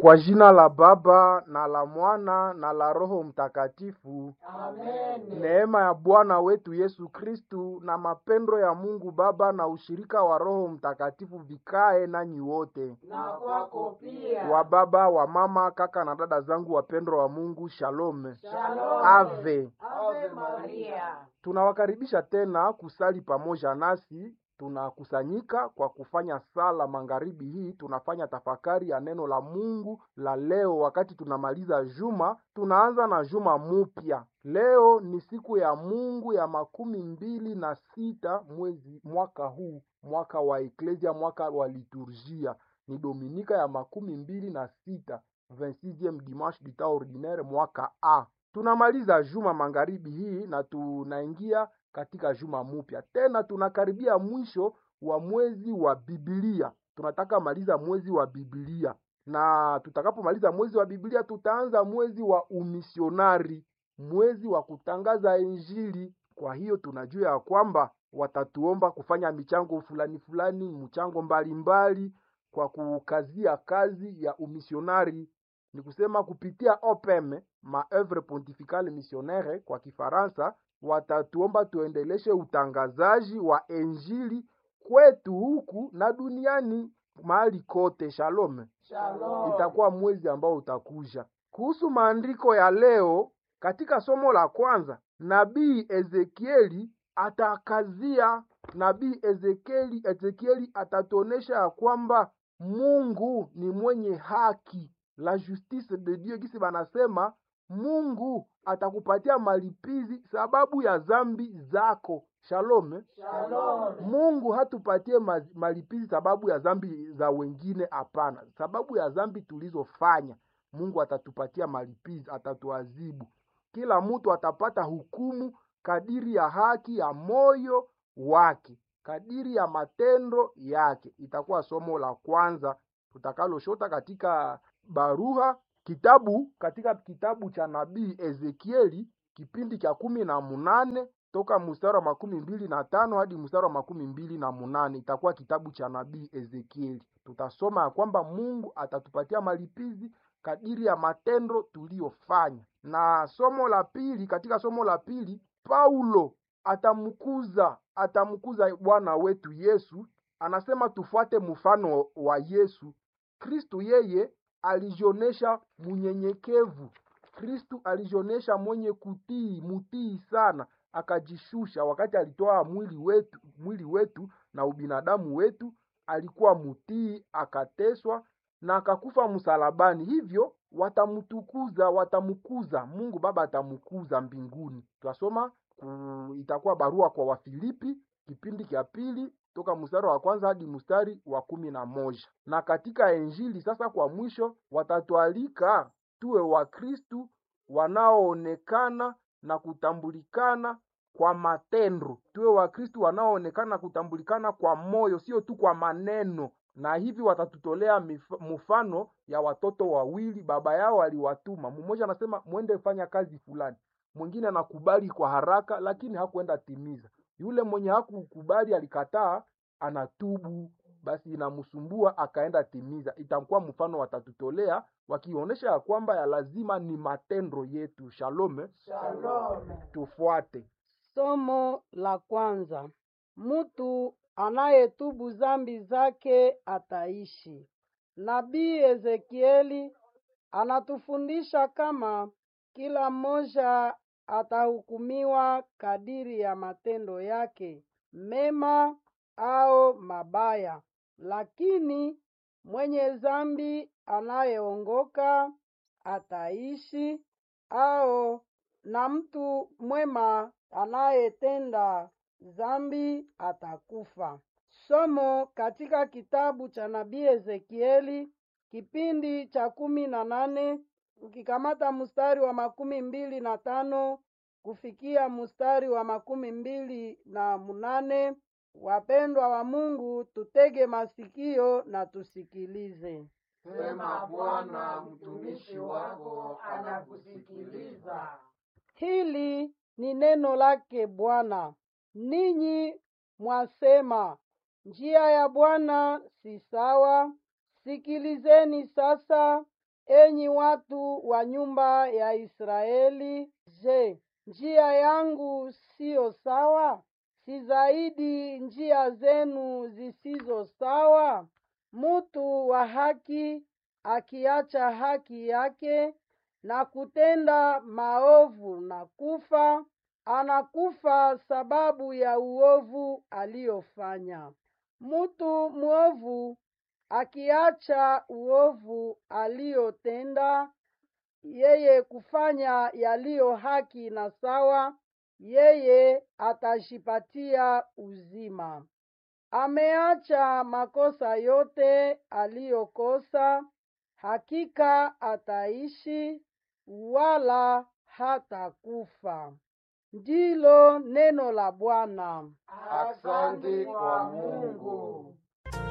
Kwa jina la Baba na la Mwana na la Roho Mtakatifu. Amen. Neema ya Bwana wetu Yesu Kristu na mapendo ya Mungu Baba na ushirika wa Roho Mtakatifu vikae nanyi wote. Na kwako pia. Wa baba, wa mama, kaka na dada zangu wapendwa wa Mungu, shalom. Shalom. Ave. Ave Maria. Tunawakaribisha tena kusali pamoja nasi. Tunakusanyika kwa kufanya sala magharibi hii. Tunafanya tafakari ya neno la Mungu la leo. Wakati tunamaliza juma, tunaanza na juma mupya. Leo ni siku ya Mungu ya 26 mwaka huu, mwaka wa Eklesia, mwaka wa liturgia. Ni Dominika ya 26, 26e dimanche du temps ordinaire, mwaka A. Tunamaliza juma magharibi hii na tunaingia katika juma mupya. Tena tunakaribia mwisho wa mwezi wa Biblia. Tunataka maliza mwezi wa Biblia. Na tutakapomaliza mwezi wa Biblia tutaanza mwezi wa umisionari, mwezi wa kutangaza Injili. Kwa hiyo tunajua ya kwamba watatuomba kufanya michango fulani, mchango mbalimbali kwa kukazia kazi ya umisionari. Ni kusema kupitia OPM, Maœuvre Pontificale Missionnaire kwa Kifaransa, watatuomba tuendeleshe utangazaji wa Injili kwetu huku na duniani mahali kote. Shalom. Shalom. Itakuwa mwezi ambao utakuja. Kuhusu maandiko ya leo, katika somo la kwanza, nabii Ezekieli atakazia. Nabii Ezekieli atatuonesha ya kwamba Mungu ni mwenye haki, la justice de Dieu. Kisi banasema Mungu atakupatia malipizi sababu ya zambi zako. Shalom. Shalom. Mungu hatupatie malipizi sababu ya zambi za wengine, hapana. Sababu ya zambi tulizofanya, Mungu atatupatia malipizi, atatuadhibu. Kila mtu atapata hukumu kadiri ya haki ya moyo wake, kadiri ya matendo yake. Itakuwa somo la kwanza tutakaloshota katika barua katika kitabu cha nabii Ezekieli, kipindi cha 18 toka mstari wa 25 hadi mstari wa 28. Itakuwa kitabu cha nabii Ezekieli. Tutasoma ya kwamba Mungu atatupatia malipizi kadiri ya matendo tuliyofanya. Na somo la pili, katika somo la pili, Paulo atamkuza Bwana wetu Yesu. Anasema tufuate mfano wa Yesu Kristu. Yeye alijionesha mnyenyekevu. Kristu alijionesha mwenye mutii sana, akajishusha. Wakati alitoa mwili wetu na ubinadamu wetu, alikuwa mutii, akateswa na akakufa msalabani. Hivyo watamukuza, Mungu Baba atamukuza mbinguni. Tutasoma itakuwa barua kwa Wafilipi, kipindi cha pili toka mstari wa kwanza hadi mstari wa 11. Na katika Injili sasa, kwa mwisho, watatualika tuwe Wakristu wanaoonekana na kutambulikana kwa matendo. Tuwe Wakristu wanaoonekana na kutambulikana kwa moyo, sio tu kwa maneno. Na hivi watatutolea mfano ya watoto wawili, baba yao aliwatuma. Mmoja anasema mwende fanya kazi fulani, mwingine anakubali kwa haraka lakini hakuenda timiza. Yule mwenye hakukubali, alikataa, anatubu, basi inamsumbua, akaenda timiza. Itakuwa mfano watatutolea, wakionyesha ya kwamba ya lazima ni matendo yetu. Shalom. Shalom. Tufuate somo la kwanza. Mtu anayetubu zambi zake ataishi. Nabii Ezekieli anatufundisha kama kila mmoja atahukumiwa kadiri ya matendo yake, mema au mabaya. Lakini mwenye zambi anayeongoka ataishi, na mtu mwema anayetenda zambi atakufa. Somo katika kitabu cha nabii Ezekieli, kipindi cha 18, ukikamata mstari wa 25 kufikia mstari wa 28. Wapendwa wa Mungu, tutege masikio na tusikilize. Sema Bwana, mtumishi wako anakusikiliza. Hili ni neno lake Bwana. Ninyi mwasema, njia ya Bwana si sawa. Sikilizeni sasa, Enyi watu wa nyumba ya Israeli, je, njia yangu siyo sawa? Si zaidi njia zenu zisizo sawa? Mtu wa haki akiacha haki yake na kutenda maovu na kufa, anakufa sababu ya uovu aliyofanya. Mtu mwovu akiacha uovu aliyotenda, yeye kufanya yaliyo haki na sawa, yeye atajipatia uzima. Ameacha makosa yote aliyokosa, hakika ataishi wala hatakufa. Ndilo neno la Bwana. Asante kwa Mungu.